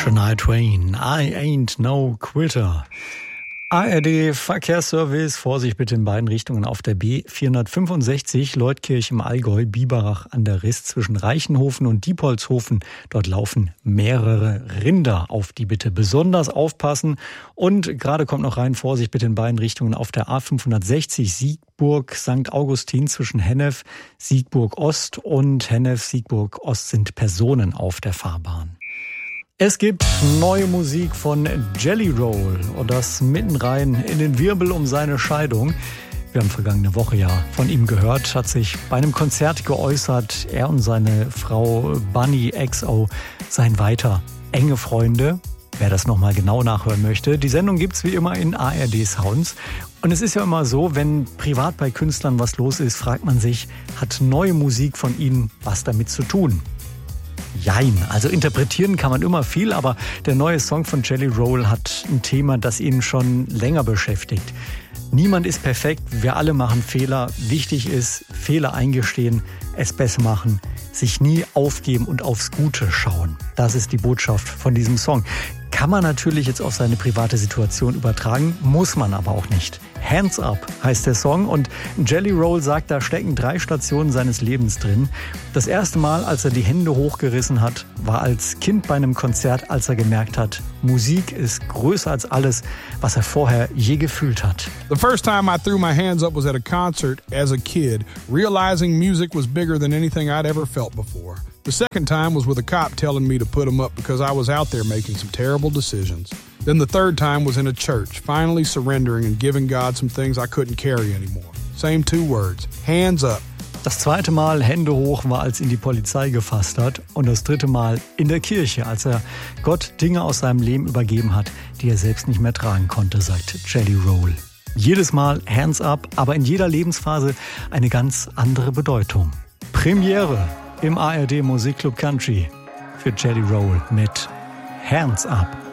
Shania Twain, I ain't no quitter. ARD Verkehrsservice, Vorsicht bitte in beiden Richtungen auf der B465, Leutkirch im Allgäu, Biberach an der Riss zwischen Reichenhofen und Diepholzhofen. Dort laufen mehrere Rinder, auf die bitte besonders aufpassen. Und gerade kommt noch rein, Vorsicht bitte in beiden Richtungen auf der A560 Siegburg, St. Augustin zwischen Hennef, Siegburg Ost und Hennef, Siegburg Ost sind Personen auf der Fahrbahn. Es gibt neue Musik von Jelly Roll und das mitten rein in den Wirbel um seine Scheidung. Wir haben vergangene Woche ja von ihm gehört, hat sich bei einem Konzert geäußert. Er und seine Frau Bunny XO seien weiter enge Freunde. Wer das nochmal genau nachhören möchte, die Sendung gibt's wie immer in ARD Sounds. Und es ist ja immer so, wenn privat bei Künstlern was los ist, fragt man sich, hat neue Musik von ihnen was damit zu tun? Jein, also interpretieren kann man immer viel, aber der neue Song von Jelly Roll hat ein Thema, das ihn schon länger beschäftigt. Niemand ist perfekt, wir alle machen Fehler. Wichtig ist, Fehler eingestehen, es besser machen, sich nie aufgeben und aufs Gute schauen. Das ist die Botschaft von diesem Song. Kann man natürlich jetzt auf seine private Situation übertragen, muss man aber auch nicht. Hands Up heißt der Song und Jelly Roll sagt, da stecken 3 Stationen seines Lebens drin. Das erste Mal, als er die Hände hochgerissen hat, war als Kind bei einem Konzert, als er gemerkt hat, Musik ist größer als alles, was er vorher je gefühlt hat. The first time I threw my hands up was at a concert as a kid, realizing music was bigger than anything I'd ever felt before. The second time was with a cop telling me to put them up because I was out there making some terrible decisions. Then the third time was in a church, finally surrendering and giving God some things I couldn't carry anymore. Same 2 words, hands up. Das zweite Mal Hände hoch war, als ihn die Polizei gefasst hat. Und das dritte Mal in der Kirche, als er Gott Dinge aus seinem Leben übergeben hat, die er selbst nicht mehr tragen konnte, sagt Jelly Roll. Jedes Mal Hands Up, aber in jeder Lebensphase eine ganz andere Bedeutung. Premiere im ARD Musikclub Country für Jelly Roll mit Hands Up.